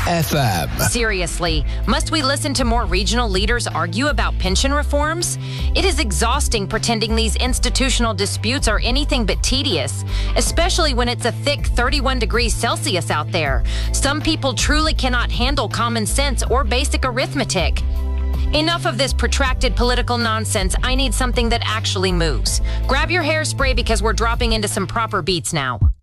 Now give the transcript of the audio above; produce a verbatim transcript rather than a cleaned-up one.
F M. Seriously, must we listen to more regional leaders argue about pension reforms? It is exhausting pretending these institutional disputes are anything but tedious, especially when it's a thick thirty-one degrees Celsius out there. Some people truly cannot handle common sense or basic arithmetic. Enough of this protracted political nonsense. I need something that actually moves. Grab your hairspray because we're dropping into some proper beats now.